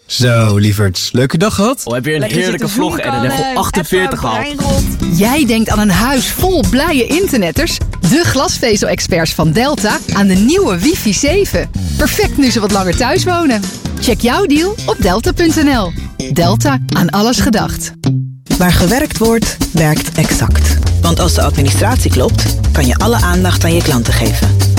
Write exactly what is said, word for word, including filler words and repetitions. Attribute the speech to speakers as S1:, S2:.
S1: Zo, lieverds. Leuke dag gehad?
S2: Oh, heb je een
S3: Lekker
S2: heerlijke
S3: zitten
S2: vlog en een
S3: zoeken,
S2: level
S3: eh,
S2: achtenveertig
S3: appen,
S2: gehad.
S3: brein rot.
S4: Jij denkt aan een huis vol blije internetters? De glasvezel-experts van Delta aan de nieuwe wifi zeven. Perfect nu ze wat langer thuis wonen. Check jouw deal op delta punt n l. Delta, aan alles gedacht.
S5: Waar gewerkt wordt, werkt Exact. Want als de administratie klopt, kan je alle aandacht aan je klanten geven.